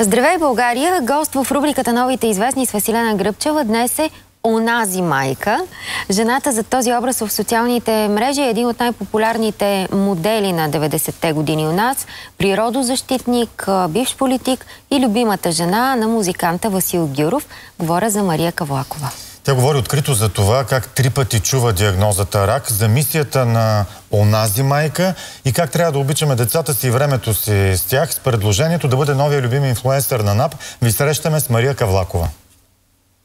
Здравей, България! Гост в рубриката "Новите известни" с Василена Гръбчева днес е онази майка. Жената за този образ в социалните мрежи е един от най-популярните модели на 90-те години у нас. Природозащитник, бивш политик и любимата жена на музиканта Васил Гюров. Говоря за Мария Кавлакова. Тя говори открито за това как 3 пъти чува диагнозата рак, за мисията на онази майка и как трябва да обичаме децата си и времето си с тях, с предложението да бъде новия любим инфлуенсър на НАП. Ви срещаме с Мария Кавлакова.